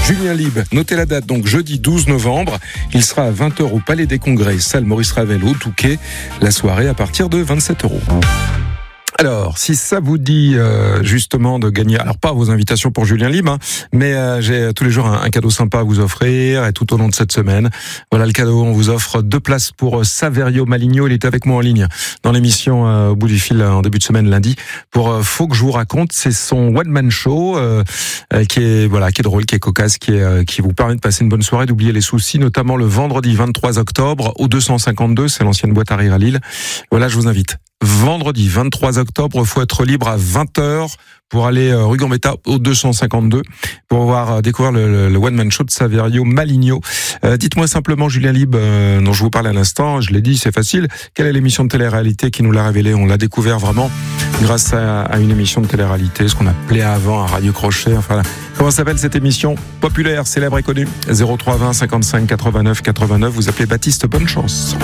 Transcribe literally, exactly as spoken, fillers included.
Julien Lib, notez la date, donc jeudi douze novembre. Il sera à vingt heures au Palais des Congrès, salle Maurice Ravel au Touquet. La soirée à partir de vingt-sept euros. Alors, si ça vous dit euh, justement de gagner, alors pas vos invitations pour Julien Lib, hein, mais euh, j'ai tous les jours un, un cadeau sympa à vous offrir, et tout au long de cette semaine, voilà le cadeau. On vous offre deux places pour Saverio Maligno. Il est avec moi en ligne dans l'émission euh, au bout du fil en début de semaine lundi pour euh, Faut que je vous raconte. C'est son one man show euh, euh, qui est voilà qui est drôle, qui est cocasse, qui est euh, qui vous permet de passer une bonne soirée, d'oublier les soucis, notamment le vendredi vingt-trois octobre au deux cent cinquante-deux, c'est l'ancienne boîte à rire à Lille. Voilà, je vous invite. Vendredi vingt-trois octobre, faut être libre à vingt heures pour aller rue Gambetta au deux cent cinquante-deux pour voir découvrir le, le one man show de Saverio Maligno. Euh, dites-moi simplement, Julien Lib, euh, dont je vous parle à l'instant, je l'ai dit, c'est facile. Quelle est l'émission de télé-réalité qui nous l'a révélé? On l'a découvert vraiment grâce à, à une émission de télé-réalité, ce qu'on appelait avant un Radio Crochet. Enfin, comment s'appelle cette émission populaire, célèbre et connue? zéro trois vingt cinquante-cinq quatre-vingt-neuf quatre-vingt-neuf. Vous appelez Baptiste, bonne chance.